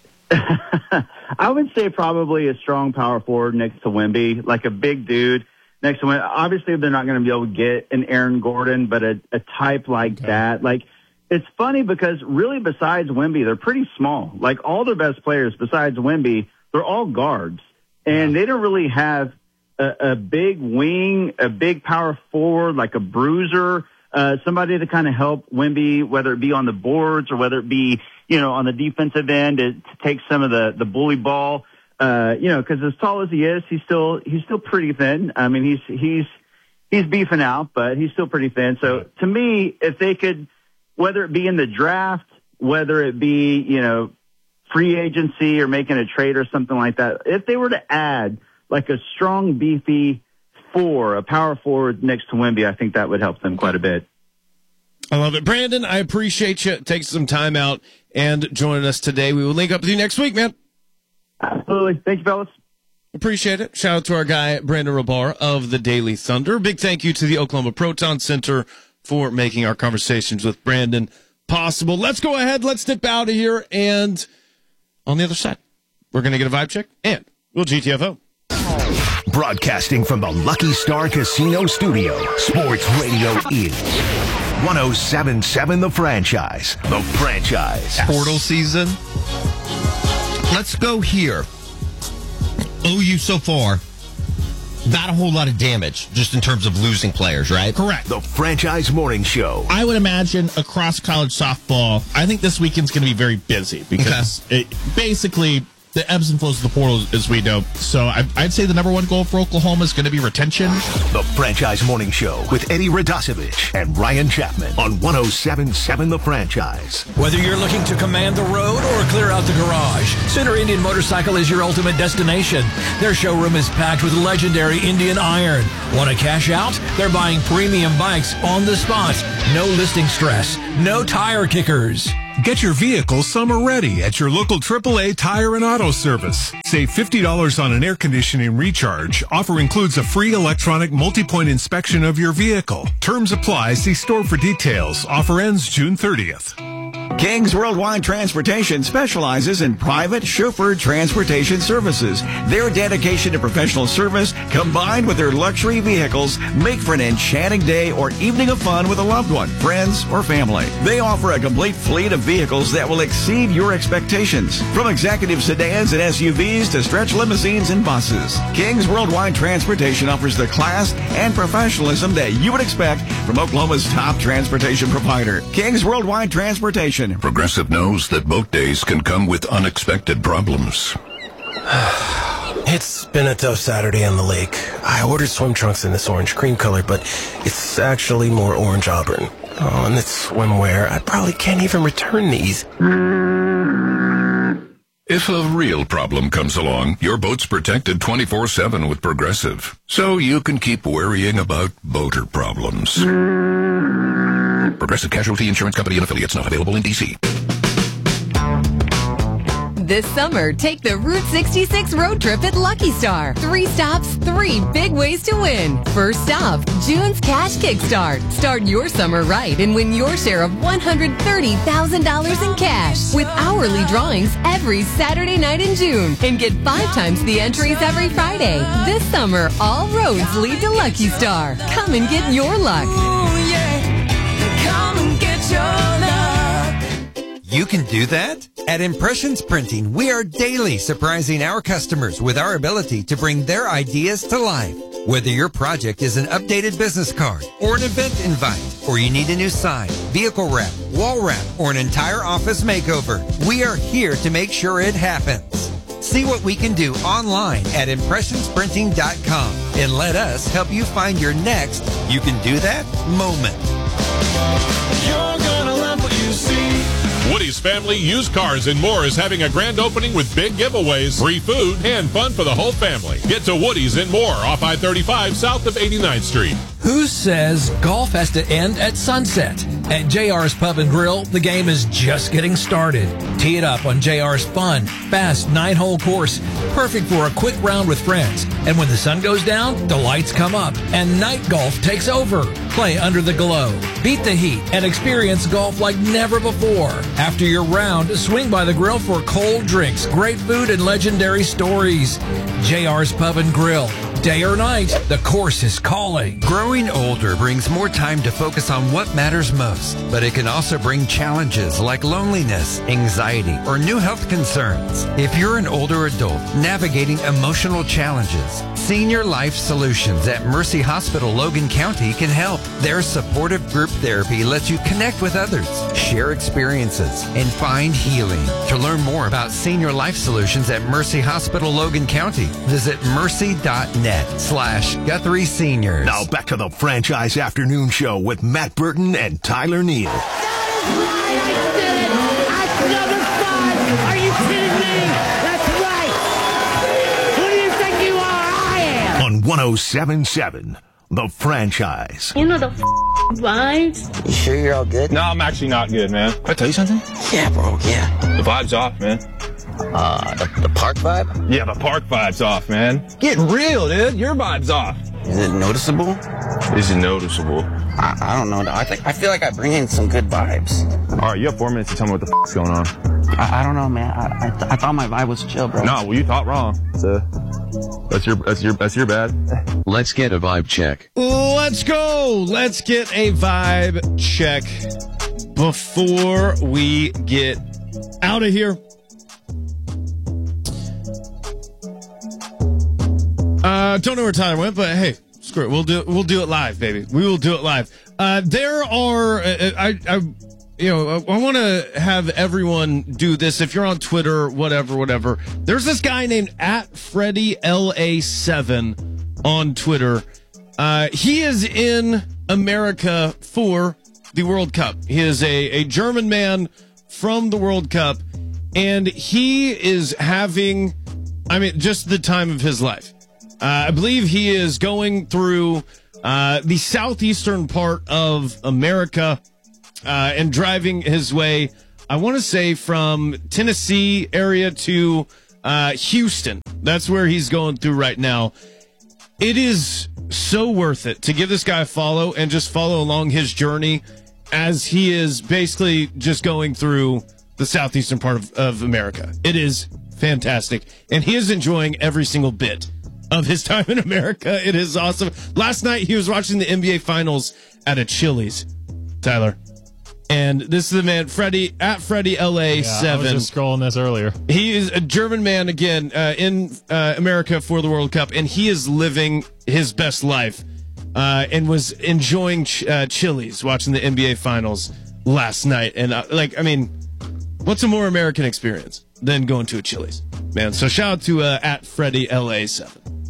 I would say probably a strong power forward next to Wemby, like a big dude next to Wemby. Obviously, they're not going to be able to get an Aaron Gordon, but a type like that. It's funny because really besides Wemby, they're pretty small. All their best players besides Wemby, they're all guards. And they don't really have a big wing, a big power forward, like a bruiser, somebody to kind of help Wemby, whether it be on the boards or whether it be, on the defensive end to take some of the bully ball. Because as tall as he is, he's still pretty thin. He's beefing out, but he's still pretty thin. So to me, if they could, whether it be in the draft, whether it be, free agency or making a trade or something like that, if they were to add a strong, beefy a power forward next to Wemby, I think that would help them quite a bit. I love it. Brandon, I appreciate you taking some time out and joining us today. We will link up with you next week, man. Absolutely. Thank you, fellas. Appreciate it. Shout out to our guy, Brandon Robar of the Daily Thunder. Big thank you to the Oklahoma Proton Center for making our conversations with Brandon possible. Let's go ahead. Let's dip out of here. And on the other side, we're going to get a vibe check and we'll GTFO. Broadcasting from the Lucky Star Casino Studio, Sports Radio is 107.7 The Franchise. The Franchise. Portal season. Let's go here. OU so far, not a whole lot of damage, just in terms of losing players, right? Correct. The Franchise Morning Show. I would imagine across college softball, I think this weekend's going to be very busy because it basically the ebbs and flows of the portal, as we know. So I'd say the number one goal for Oklahoma is going to be retention. The Franchise Morning Show with Eddie Radosevich and Ryan Chapman on 107.7 The Franchise. Whether you're looking to command the road or clear out the garage, Center Indian Motorcycle is your ultimate destination. Their showroom is packed with legendary Indian iron. Want to cash out? They're buying premium bikes on the spot. No listing stress. No tire kickers. Get your vehicle summer ready at your local AAA Tire and Auto Service. Save $50 on an air conditioning recharge. Offer includes a free electronic multi-point inspection of your vehicle. Terms apply. See store for details. Offer ends June 30th. Kings Worldwide Transportation specializes in private chauffeur transportation services. Their dedication to professional service, combined with their luxury vehicles, make for an enchanting day or evening of fun with a loved one, friends, or family. They offer a complete fleet of vehicles that will exceed your expectations. From executive sedans and SUVs to stretch limousines and buses, Kings Worldwide Transportation offers the class and professionalism that you would expect from Oklahoma's top transportation provider. Kings Worldwide Transportation. Progressive knows that boat days can come with unexpected problems. It's been a tough Saturday on the lake. I ordered swim trunks in this orange cream color, but it's actually more orange auburn. Oh, and it's swimwear. I probably can't even return these. If a real problem comes along, your boat's protected 24/7 with Progressive, so you can keep worrying about boater problems. Progressive Casualty Insurance Company and affiliates, not available in D.C. This summer, take the Route 66 road trip at Lucky Star. 3 stops, 3 big ways to win. First stop, June's Cash Kickstart. Start your summer right and win your share of $130,000 in cash with hourly drawings every Saturday night in June. And get 5 times the entries every Friday. This summer, all roads lead to Lucky Star. Come and get your luck. Ooh, yeah. Come and get your luck. You can do that? At Impressions Printing, we are daily surprising our customers with our ability to bring their ideas to life. Whether your project is an updated business card or an event invite, or you need a new sign, vehicle wrap, wall wrap, or an entire office makeover, we are here to make sure it happens. See what we can do online at impressionsprinting.com and let us help you find your next you can do that moment. You're gonna love what you see. Woody's Family Used Cars and More is having a grand opening with big giveaways, free food, and fun for the whole family. Get to Woody's and More off I-35 south of 89th Street. Who says golf has to end at sunset? At JR's Pub and Grill, the game is just getting started. Tee it up on JR's fun, fast 9-hole course, perfect for a quick round with friends. And when the sun goes down, the lights come up, and night golf takes over. Play under the glow, beat the heat, and experience golf like never before. After your round, swing by the grill for cold drinks, great food, and legendary stories. JR's Pub and Grill. Day or night, the course is calling. Growing older brings more time to focus on what matters most, but it can also bring challenges like loneliness, anxiety, or new health concerns. If you're an older adult navigating emotional challenges, Senior Life Solutions at Mercy Hospital Logan County can help. Their supportive group therapy lets you connect with others, share experiences, and find healing. To learn more about Senior Life Solutions at Mercy Hospital Logan County, visit mercy.net/Guthrie Seniors. Now back to the Franchise Afternoon Show with Matt Burton and Tyler Neal. Are you kidding me? That's right. Who do you think you are? I am. On 107.7, The Franchise. You know the vibes. You sure you're all good? No, I'm actually not good, man. Can I tell you something? Yeah, bro, yeah. The vibe's off, man. The park vibe? Yeah, the park vibe's off, man. Get real, dude. Your vibe's off. Is it noticeable? Is it noticeable? I don't know. I feel like I bring in some good vibes. All right, you have 4 minutes to tell me what the is going on. I don't know, man. I thought my vibe was chill, bro. No, well, you thought wrong. So that's your bad. Let's get a vibe check. Let's go. Let's get a vibe check before we get out of here. Don't know where Tyler went, but hey, screw it. We'll do it live, baby. We will do it live. There are I want to have everyone do this. If you're on Twitter, whatever. There's this guy named @FreddyLA7 on Twitter. He is in America for the World Cup. He is a German man from the World Cup, and he is having, just the time of his life. I believe he is going through the southeastern part of America and driving his way, I want to say, from Tennessee area to Houston. That's where he's going through right now. It is so worth it to give this guy a follow and just follow along his journey as he is basically just going through the southeastern part of America. It is fantastic. And he is enjoying every single bit of his time in America. It is awesome. Last night, he was watching the NBA Finals at a Chili's, Tyler. And this is the man, Freddy, @FreddyLA7. I was just scrolling this earlier. He is a German man, again, in America for the World Cup, and he is living his best life and was enjoying Chili's watching the NBA Finals last night. And, what's a more American experience than going to a Chili's? Man, so shout out to @FreddyLA7.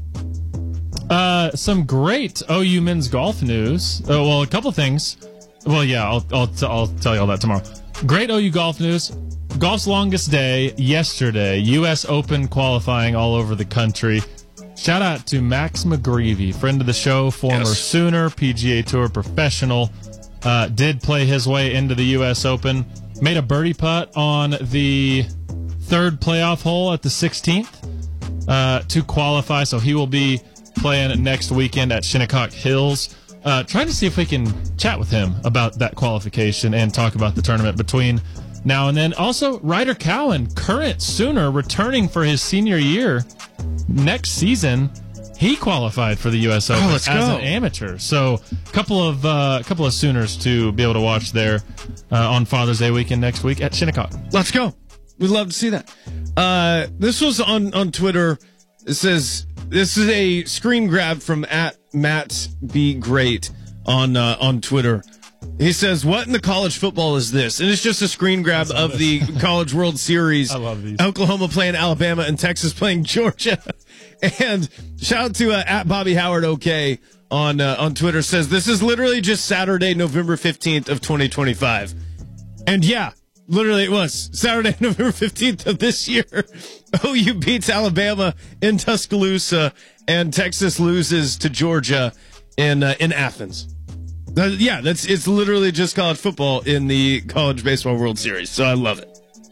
Some great OU men's golf news. A couple of things. Well, yeah, I'll tell you all that tomorrow. Great OU golf news. Golf's longest day yesterday. U.S. Open qualifying all over the country. Shout out to Max McGreevy, friend of the show, former Sooner, PGA Tour professional. Did play his way into the U.S. Open. Made a birdie putt on the third playoff hole at the 16th to qualify. So he will be playing next weekend at Shinnecock Hills. Trying to see if we can chat with him about that qualification and talk about the tournament between now and then. Also, Ryder Cowan, current Sooner, returning for his senior year next season. He qualified for the U.S. Open as an amateur. So, a couple of Sooners to be able to watch there on Father's Day weekend next week at Shinnecock. Let's go. We'd love to see that. This was on Twitter. It says, this is a screen grab from @MattBGreat on Twitter. He says, "What in the college football is this?" And it's just a screen grab of the College World Series. I love these. Oklahoma playing Alabama and Texas playing Georgia. And shout out to @Bobby Howard OK on Twitter. Says, "This is literally just Saturday, November 15th of 2025. And yeah, literally it was Saturday, November 15th of this year. OU beats Alabama in Tuscaloosa, and Texas loses to Georgia in Athens. It's literally just college football in the College Baseball World Series. So I love it.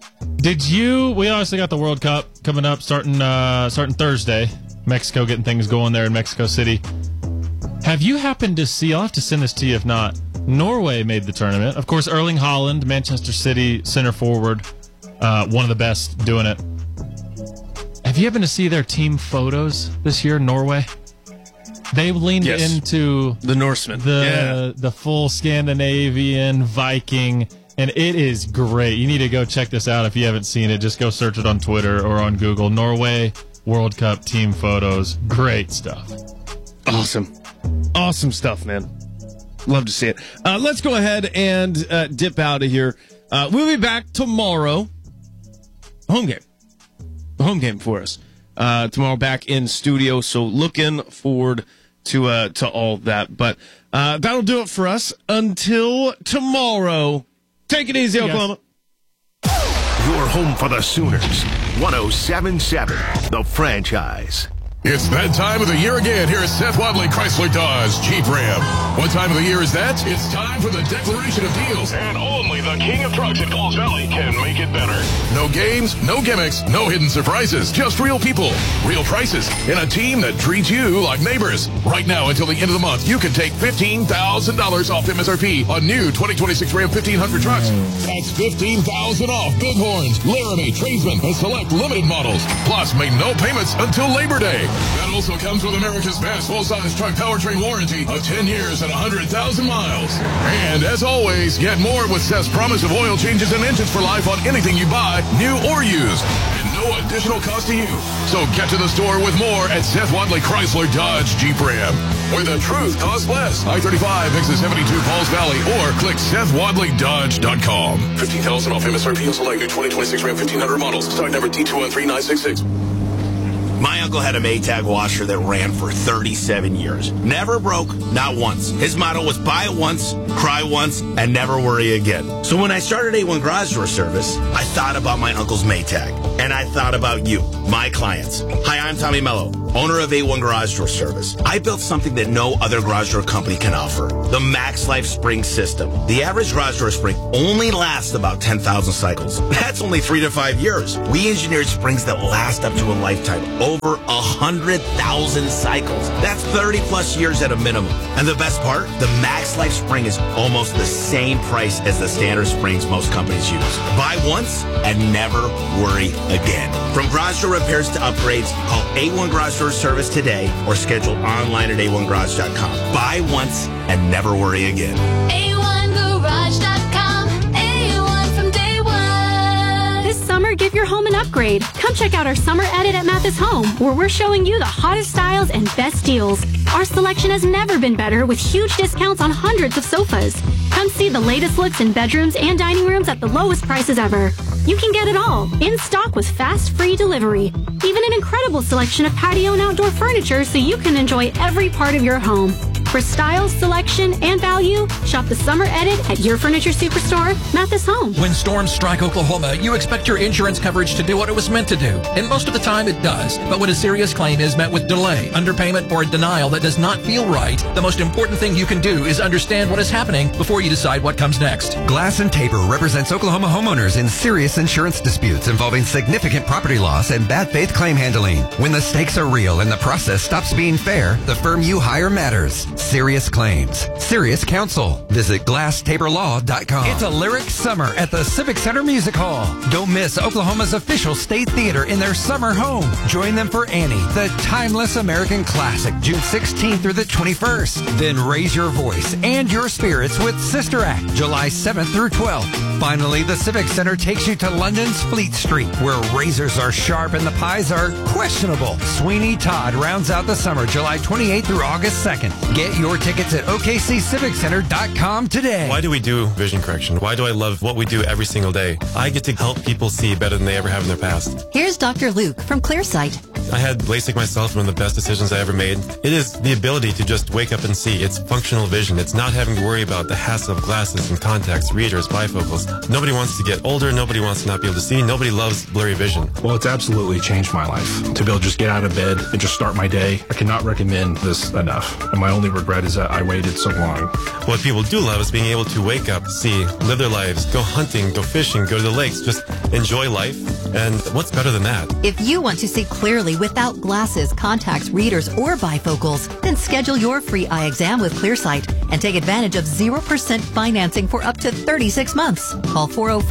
We obviously got the World Cup coming up starting Thursday. Mexico getting things going there in Mexico City. Have you happened to see, I'll have to send this to you if not, Norway made the tournament. Of course, Erling Haaland, Manchester City center forward, one of the best doing it. Have you happened to see their team photos this year, Norway? They leaned into the Norsemen, the full Scandinavian Viking, and it is great. You need to go check this out if you haven't seen it. Just go search it on Twitter or on Google. Norway World Cup team photos. Great stuff. Awesome stuff, man. Love to see it. Let's go ahead and dip out of here. We'll be back tomorrow. Home game for us. Tomorrow back in studio, so looking forward to all that. But that'll do it for us. Until tomorrow, take it easy, Oklahoma. Your home for the Sooners. 107.7, The Franchise. It's that time of the year again here at Seth Wadley Chrysler Dodge Jeep Ram. What time of the year is that? It's time for the declaration of deals. And only the king of trucks in Falls Valley can make it better. No games, no gimmicks, no hidden surprises. Just real people, real prices, and a team that treats you like neighbors. Right now until the end of the month, you can take $15,000 off MSRP on new 2026 Ram 1500 trucks. That's $15,000 off Bighorns, Laramie, Tradesman, and select limited models. Plus, make no payments until Labor Day. That also comes with America's best full-size truck powertrain warranty of 10 years and 100,000 miles. And as always, get more with Seth's promise of oil changes and engines for life on anything you buy, new or used. And no additional cost to you. So get to the store with more at Seth Wadley Chrysler Dodge Jeep Ram, where the truth costs less. I-35 exit 72 Falls Valley, or click SethWadleyDodge.com. $15,000 off MSRP on select new 2026 Ram 1500 models. Stock number T213966. My uncle had a Maytag washer that ran for 37 years. Never broke, not once. His motto was buy it once, cry once, and never worry again. So when I started A1 Garage Door Service, I thought about my uncle's Maytag. And I thought about you, my clients. Hi, I'm Tommy Mello, owner of A1 Garage Door Service. I built something that no other garage door company can offer. The Max Life Spring System. The average garage door spring only lasts about 10,000 cycles. That's only 3 to 5 years. We engineered springs that last up to a lifetime. Over 100,000 cycles. That's 30 plus years at a minimum. And the best part, the Max Life Spring is almost the same price as the standard springs most companies use. Buy once and never worry again. From garage door repairs to upgrades, call A1 Garage Door Service today or schedule online at a1garage.com. Buy once and never worry again. A1garage.com. A1 from day one. This summer, give your home an upgrade. Come check out our summer edit at Mathis Home, where we're showing you the hottest styles and best deals. Our selection has never been better, with huge discounts on hundreds of sofas. Come see the latest looks in bedrooms and dining rooms at the lowest prices ever. You can get it all, in stock with fast, free delivery. Even an incredible selection of patio and outdoor furniture so you can enjoy every part of your home. For style, selection, and value, shop the summer edit at your furniture superstore, Mathis Home. When storms strike Oklahoma, you expect your insurance coverage to do what it was meant to do. And most of the time it does. But when a serious claim is met with delay, underpayment, or a denial that does not feel right, the most important thing you can do is understand what is happening before you decide what comes next. Glass & Tabor represents Oklahoma homeowners in serious insurance disputes involving significant property loss and bad faith claim handling. When the stakes are real and the process stops being fair, the firm you hire matters. Serious claims. Serious counsel. Visit GlassTaborLaw.com. It's a lyric summer at the Civic Center Music Hall. Don't miss Oklahoma's official state theater in their summer home. Join them for Annie, the timeless American classic, June 16th through the 21st. Then raise your voice and your spirits with Sister Act, July 7th through 12th. Finally, the Civic Center takes you to London's Fleet Street, where razors are sharp and the pies are questionable. Sweeney Todd rounds out the summer, July 28th through August 2nd. Get your tickets at OKCCivicCenter.com today. Why do we do vision correction? Why do I love what we do every single day? I get to help people see better than they ever have in their past. Here's Dr. Luke from ClearSight. I had LASIK myself, one of the best decisions I ever made. It is the ability to just wake up and see. It's functional vision. It's not having to worry about the hassle of glasses and contacts, readers, bifocals. Nobody wants to get older. Nobody wants to not be able to see. Nobody loves blurry vision. Well, it's absolutely changed my life. To be able to just get out of bed and just start my day, I cannot recommend this enough. And my only regret is that I waited so long. What people do love is being able to wake up, see, live their lives, go hunting, go fishing, go to the lakes, just enjoy life. And what's better than that? If you want to see clearly without glasses, contacts, readers, or bifocals, then schedule your free eye exam with ClearSight and take advantage of 0% financing for up to 36 months. Call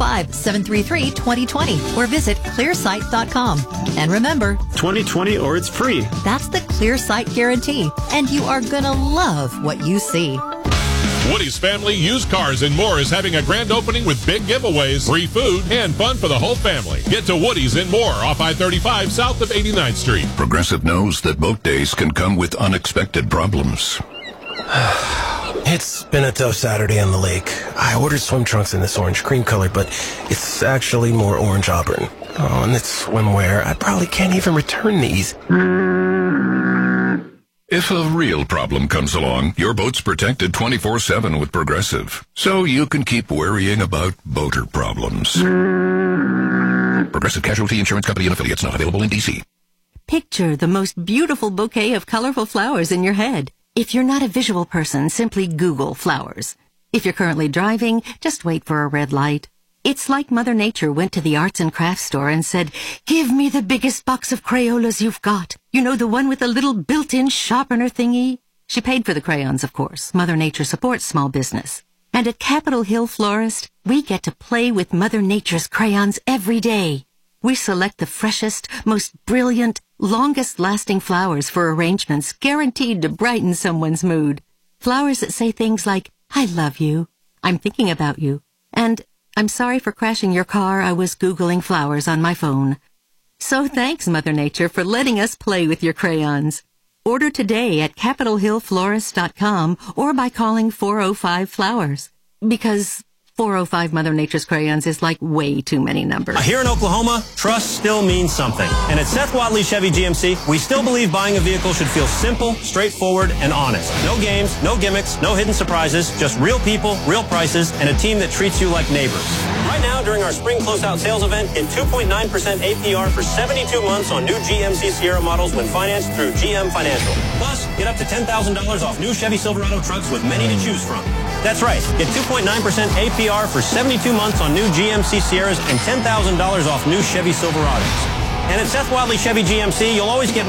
405-733-2020 or visit clearsight.com. And remember, 2020 or it's free. That's the ClearSight guarantee, and you are gonna love what you see. Woody's Family Used Cars and More is having a grand opening with big giveaways, free food, and fun for the whole family. Get to Woody's and More off I-35 south of 89th Street. Progressive knows that boat days can come with unexpected problems. It's been a tough Saturday on the lake. I ordered swim trunks in this orange cream color, but it's actually more orange auburn. Oh, and it's swimwear. I probably can't even return these. If a real problem comes along, your boat's protected 24/7 with Progressive. So you can keep worrying about boater problems. Progressive Casualty Insurance Company and Affiliates, not available in D.C. Picture the most beautiful bouquet of colorful flowers in your head. If you're not a visual person, simply Google flowers. If you're currently driving, just wait for a red light. It's like Mother Nature went to the arts and crafts store and said, "Give me the biggest box of Crayolas you've got. You know, the one with the little built-in sharpener thingy?" She paid for the crayons, of course. Mother Nature supports small business. And at Capitol Hill Florist, we get to play with Mother Nature's crayons every day. We select the freshest, most brilliant, longest-lasting flowers for arrangements guaranteed to brighten someone's mood. Flowers that say things like, "I love you," "I'm thinking about you," and "I'm sorry for crashing your car. I was Googling flowers on my phone." So thanks, Mother Nature, for letting us play with your crayons. Order today at CapitolHillFlorist.com or by calling 405-FLOWERS. Because 405 Mother Nature's crayons is like way too many numbers. Here in Oklahoma, trust still means something. And at Seth Wadley Chevy GMC, we still believe buying a vehicle should feel simple, straightforward, and honest. No games, no gimmicks, no hidden surprises, just real people, real prices, and a team that treats you like neighbors. Right now, during our spring closeout sales event, get 2.9% APR for 72 months on new GMC Sierra models when financed through GM Financial. Plus, get up to $10,000 off new Chevy Silverado trucks with many to choose from. That's right. Get 2.9% APR for 72 months on new GMC Sierras and $10,000 off new Chevy Silverados. And at Seth Wadley Chevy GMC, you'll always get